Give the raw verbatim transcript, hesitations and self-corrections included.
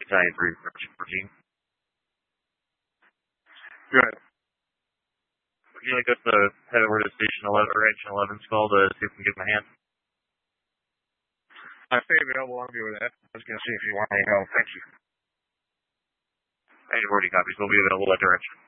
Italian three, fourteen. Good. Would you like us to head over to Station eleven, or Engine eleven's call to see if we can give him a hand? I stay available. I'll be with that. I was going to see if you want any help. Thank you. Any forty copies. We'll be available that direction.